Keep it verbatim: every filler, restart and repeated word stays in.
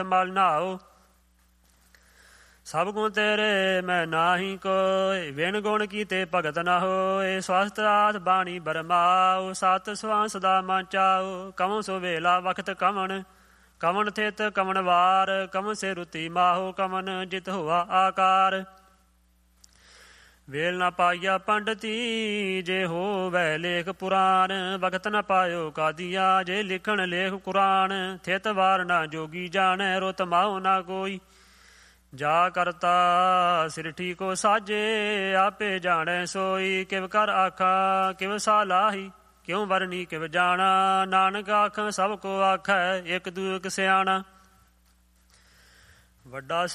ਮਲ ਨਾਓ। ਸਭ ਗੁਣ ਤੇਰੇ ਮੈਂ ਨਾਹੀ ਕੋਇ, ਵਿਣ ਗੁਣ ਕੀਤੇ ਭਗਤ ਨਾ ਹੋਏ। ਸਵਸਤ ਆਸ ਬਾਣੀ ਬਰਮਾਓ, ਸਤ ਸਵਾਂ ਸਦਾ ਮਨ ਚਾਓ। ਕਵਣ ਸੋ ਵੇਲਾ ਵਖਤ ਕਵਣ, ਕਵਣ ਥਿਤ ਕਵਣ ਵਾਰ। ਕਵਣ ਸੇ ਰੁਤੀ ਮਾਹੋ, ਕਵਣ ਜਿਤ ਹੋਆ ਆਕਾਰ। ਵੇਲ ਨਾ ਪਾਈਆ ਪੰਡਤੀ, ਜੇ ਹੋਵੈ ਲੇਖ ਪੁਰਾਣ। ਵਖਤ ਨ ਪਾਇਓ ਕਾਦੀਆ, ਜੇ ਲਿਖਣ ਲੇਖ ਕੁਰਾਨ। ਥਿਤ ਵਾਰ ਨਾ ਜੋਗੀ ਜਾਣੈ, ਰੁਤ ਮਾਹੋ ਨਾ ਕੋਈ। ਜਾ ਕਰਤਾ ਸਿਰਠੀ ਕੋ ਸਾਜੇ, ਆਪੇ ਜਾਣੈ ਸੋਈ। ਕਿਵ ਕਰ ਆਖਾਂ ਕਿਵ ਸਾਲਾਹੀ, ਕਿਉਂ ਵਰਨੀ ਕਿਵ ਜਾਣਾ। ਨਾਨਕ ਆਖਾਂ ਸਭ ਕੋ ਆਖੈ, ਇਕ ਦੂ ਇਕ ਸਿਆਣਾ। ਵੱਡਾ